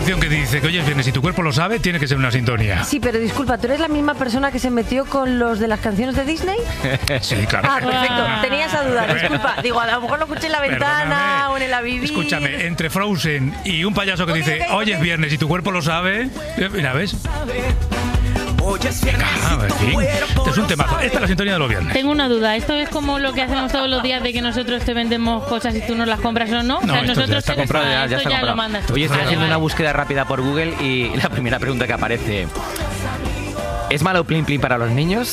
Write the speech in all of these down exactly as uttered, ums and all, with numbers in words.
canción que dice que hoy es viernes y tu cuerpo lo sabe, tiene que ser una sintonía. Sí, pero disculpa, ¿tú eres la misma persona que se metió con los de las canciones de Disney? Sí, claro. Ah, perfecto. Tenía esa duda, disculpa. Digo, a lo mejor lo escuché en la ventana Perdóname. o en el Avivir. Escúchame, entre Frozen y un payaso que Ok, dice ok, hoy ok. es viernes y tu cuerpo lo sabe, mira, ¿ves? Ah, en fin, este es un temazo. Esta es la sintonía de los viernes. Tengo una duda, ¿esto es como lo que hacemos todos los días de que nosotros te vendemos cosas y tú nos las compras o no? No, o sea, esto nosotros ya está te- comprado, ya, esto ya está ya comprado. lo mandas tú. Oye, estoy Vale, haciendo vale. una búsqueda rápida por Google y la primera pregunta que aparece: ¿es malo Plin Plin para los niños?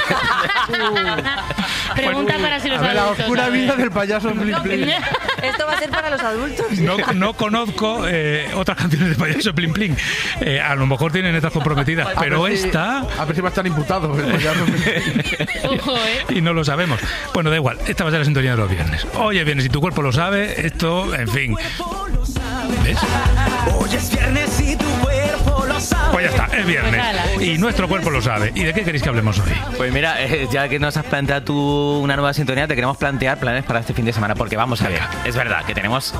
Pregunta para si los a ver, la adultos. Oscura a ver. vida del payaso Plin Plin. Esto va a ser para los adultos. No, no conozco eh, otras canciones de payaso Plin Plin. Eh, a lo mejor tienen estas comprometidas, pero A ver si- esta... A ver si va a estar imputado el payaso Plin Plin. Ojo, ¿eh? Y no lo sabemos. Bueno, da igual, esta va a ser la sintonía de los viernes. Hoy es viernes y tu cuerpo lo sabe, esto, en fin. ¿Ves? Hoy es viernes y tu cuerpo lo sabe. Pues ya está, es viernes. Pues ala. Y nuestro cuerpo lo sabe. ¿Y de qué queréis que hablemos hoy? Pues mira, eh, ya que nos has planteado tú una nueva sintonía, te queremos plantear planes para este fin de semana, porque vamos a ver, es verdad que tenemos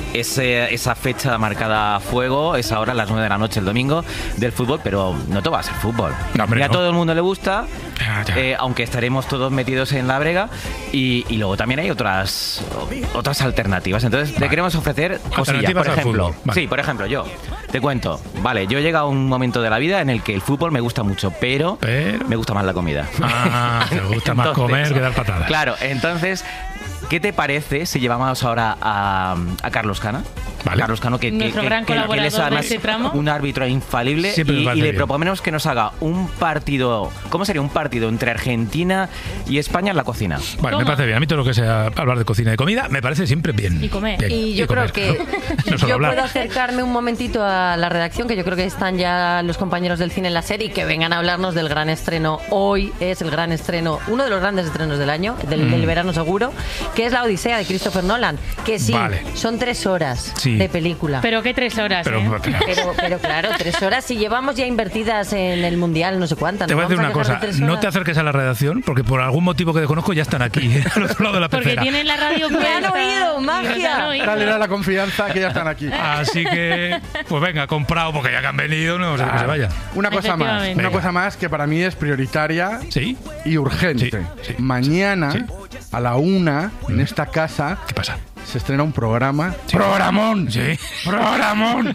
ese, esa fecha marcada a fuego, esa hora a las nueve de la noche el domingo del fútbol, pero no todo va a ser fútbol. No, hombre, y a no. todo el mundo le gusta, Ya, ya. eh, aunque estaremos todos metidos en la brega, y, y luego también hay otras otras alternativas. Entonces te Vale. queremos ofrecer cosillas. Alternativas Por al ejemplo, fútbol, vale. sí, por ejemplo, yo te cuento, vale, yo he llegado a un momento de la vida en el que el fútbol me gusta mucho, pero, Pero- me gusta más la comida. Ah, te gusta más comer que dar patadas. Claro, entonces, ¿qué te parece si llevamos ahora a, a Carlos Cana? Vale. Carlos Cano, que, que- Nuestro que- gran que- que él es colaborador de además este tramo. un árbitro infalible, Siempre me y, parece y le bien. proponemos que nos haga un partido, ¿cómo sería? Un partido entre Argentina y España en la cocina. Vale, me Toma. parece bien. A mí todo lo que sea hablar de cocina y de comida me parece siempre bien. Y comer. Bien. Y yo creo comer, que ¿no? No solo yo hablar. puedo acercarme un momentito a la redacción, que yo creo que están ya los compañeros del cine en la serie, y que vengan a hablarnos del gran estreno. Hoy es el gran estreno, uno de los grandes estrenos del año, del, Mm. del verano seguro, que es La Odisea de Christopher Nolan. Que sí, Vale. son tres horas Sí. de película. Pero qué tres horas, Pero, ¿eh? pero- Pero, pero claro, tres horas. Si llevamos ya invertidas en el mundial, no sé cuántas. te ¿nos voy a decir vamos una quejar cosa, de tres no horas? te acerques a la redacción porque por algún motivo que desconozco ya están aquí, ¿eh? al otro lado de la Porque pecera. tienen la radio Me han puesta. oído, Y magia. nos han oído. Dale la confianza que ya están aquí. Así que, pues venga, comprado porque ya que han venido, no sé que se vayan. Una cosa más, Efectivamente. una Venga. cosa más que para mí es prioritaria ¿Sí? y urgente. Sí, sí, Mañana, sí. a la una, en esta casa, ¿Qué pasa? se estrena un programa. ¡Programón! Sí. ¡Programón!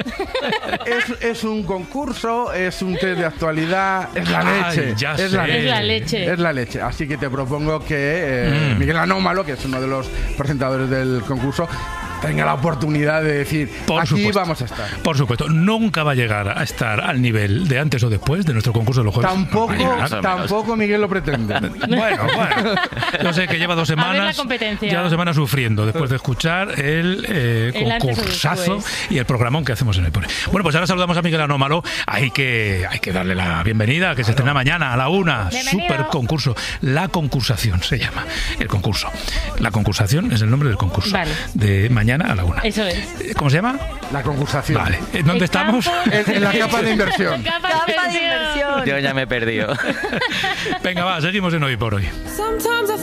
es, es un concurso, es un test de actualidad, es la Ay, leche. ya es, sé. la leche. Es la leche. Es la leche. Así que te propongo que eh, Mm. Miguel Anómalo, que es uno de los presentadores del concurso, tenga la oportunidad de decir, Por aquí supuesto. vamos a estar. Por supuesto, nunca va a llegar a estar al nivel de antes o después de nuestro concurso de los jueves. Tampoco, No va a llegar. más o menos. tampoco Miguel lo pretende. Bueno, bueno. Yo sé que lleva dos A ver la semanas. competencia. Ya dos semanas sufriendo después de escuchar el, eh, El antes o concursazo después. y el programón que hacemos en el Pone. Bueno, pues ahora saludamos a Miguel Anómalo. Hay que, hay que darle la bienvenida, que se estrena mañana a la una. Bienvenido. Super concurso. La concursación se llama. El concurso. La concursación es el nombre del concurso. Vale. De mañana a la una. Eso es. Eh, ¿Cómo se llama? La concursación. Vale. ¿En ¿Dónde El estamos? campo- En, en la capa de inversión. Capa Capa de inversión. inversión. Yo ya me he perdido. Venga, va, seguimos en Hoy por Hoy. Sometimes I